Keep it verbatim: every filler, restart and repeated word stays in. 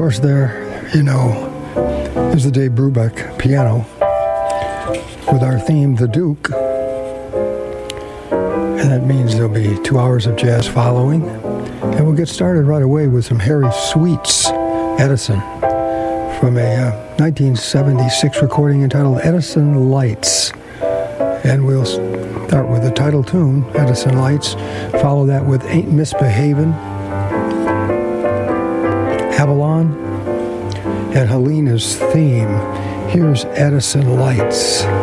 course, there, you know, is the Dave Brubeck piano with our theme, The Duke. And that means there'll be two hours of jazz following. And we'll get started right away with some Harry Sweets, Edison, from a uh, nineteen seventy-six recording entitled Edison Lights. And we'll start with the title tune, Edison Lights, follow that with Ain't Misbehavin', Avalon, and Helena's theme. Here's Edison Lights.